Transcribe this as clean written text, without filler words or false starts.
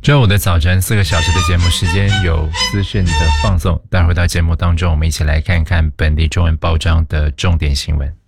周五的早晨4个小时的节目时间，有资讯的放送。待会儿到节目当中，我们一起来看看本地中文报章的重点新闻。